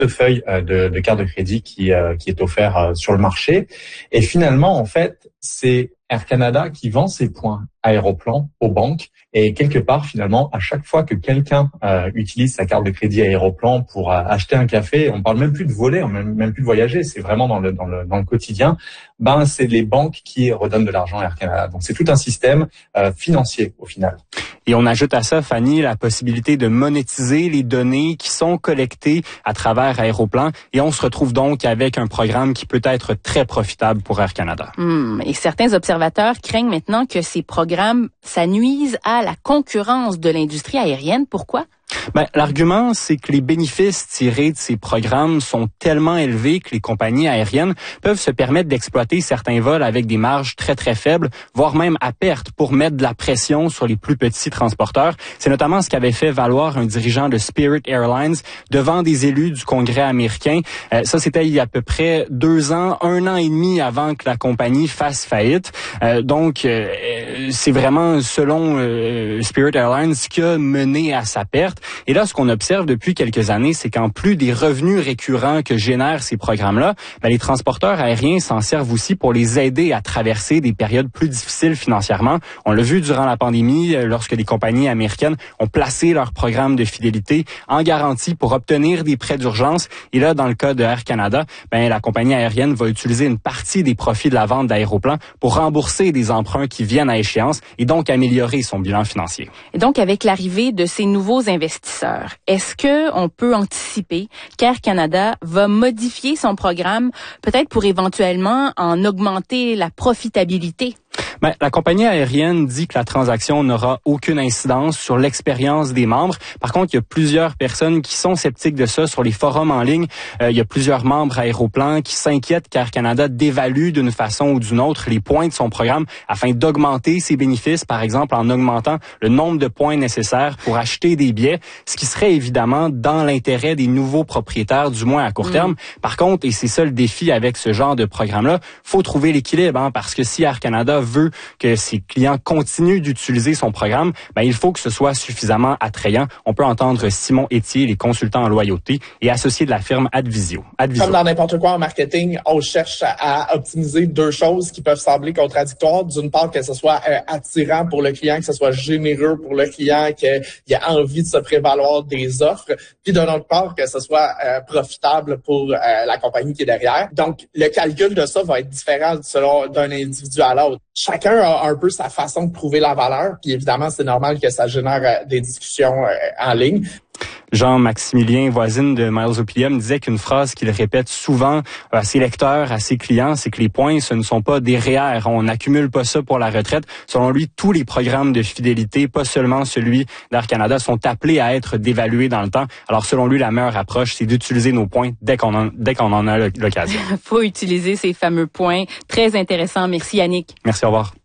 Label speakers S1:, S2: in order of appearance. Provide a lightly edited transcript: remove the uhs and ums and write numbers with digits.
S1: portefeuille de cartes de crédit qui est offert sur le marché. Et finalement, en fait, c'est Air Canada qui vend ses points Aéroplan aux banques. Et quelque part, finalement, à chaque fois que quelqu'un utilise sa carte de crédit Aéroplan pour acheter un café, on parle même plus de voler, même plus de voyager, c'est vraiment dans le quotidien. Ben, c'est les banques qui redonnent de l'argent à Air Canada. Donc, c'est tout un système financier au final.
S2: Et on ajoute à ça, Fanny, la possibilité de monétiser les données qui sont collectées à travers Aéroplan. Et on se retrouve donc avec un programme qui peut être très profitable pour Air Canada.
S3: Et certains observateurs craignent maintenant que ces programmes, ça nuise à la concurrence de l'industrie aérienne. Pourquoi?
S2: L'argument, c'est que les bénéfices tirés de ces programmes sont tellement élevés que les compagnies aériennes peuvent se permettre d'exploiter certains vols avec des marges très, très faibles, voire même à perte pour mettre de la pression sur les plus petits transporteurs. C'est notamment ce qu'avait fait valoir un dirigeant de Spirit Airlines devant des élus du Congrès américain. Ça, c'était il y a à peu près 2 ans, 1 an et demi avant que la compagnie fasse faillite. Donc, c'est vraiment, selon Spirit Airlines, ce qui a mené à sa perte. Et là, ce qu'on observe depuis quelques années, c'est qu'en plus des revenus récurrents que génèrent ces programmes-là, les transporteurs aériens s'en servent aussi pour les aider à traverser des périodes plus difficiles financièrement. On l'a vu durant la pandémie, lorsque des compagnies américaines ont placé leurs programmes de fidélité en garantie pour obtenir des prêts d'urgence. Et là, dans le cas de Air Canada, la compagnie aérienne va utiliser une partie des profits de la vente d'Aéroplan pour rembourser des emprunts qui viennent à échéance et donc améliorer son bilan financier.
S3: Et donc, avec l'arrivée de ces nouveaux investisseurs, est-ce que on peut anticiper qu'Air Canada va modifier son programme, peut-être pour éventuellement en augmenter la profitabilité?
S2: La compagnie aérienne dit que la transaction n'aura aucune incidence sur l'expérience des membres. Par contre, il y a plusieurs personnes qui sont sceptiques de ça sur les forums en ligne. Il y a plusieurs membres Aéroplan qui s'inquiètent qu'Air Canada dévalue d'une façon ou d'une autre les points de son programme afin d'augmenter ses bénéfices, par exemple en augmentant le nombre de points nécessaires pour acheter des billets, ce qui serait évidemment dans l'intérêt des nouveaux propriétaires, du moins à court terme. Par contre, et c'est ça le défi avec ce genre de programme-là, faut trouver l'équilibre, parce que si Air Canada veut que ses clients continuent d'utiliser son programme, il faut que ce soit suffisamment attrayant. On peut entendre Simon Etier, les consultants en loyauté et associé de la firme Advisio.
S4: Comme dans n'importe quoi en marketing, on cherche à optimiser 2 choses qui peuvent sembler contradictoires. D'une part, que ce soit attirant pour le client, que ce soit généreux pour le client, qu'il ait envie de se prévaloir des offres, puis d'un autre part, que ce soit profitable pour la compagnie qui est derrière. Donc, le calcul de ça va être différent selon d'un individu à l'autre. Chacun a un peu sa façon de prouver la valeur, puis évidemment, c'est normal que ça génère des discussions en ligne.
S2: Jean-Maximilien Voisine de Miles Opinium disait qu'une phrase qu'il répète souvent à ses lecteurs, à ses clients, c'est que les points, ce ne sont pas des REER. On n'accumule pas ça pour la retraite. Selon lui, tous les programmes de fidélité, pas seulement celui d'Air Canada, sont appelés à être dévalués dans le temps. Alors, selon lui, la meilleure approche, c'est d'utiliser nos points dès qu'on en a l'occasion.
S3: Faut utiliser ces fameux points. Très intéressant. Merci, Yannick.
S2: Merci, au revoir.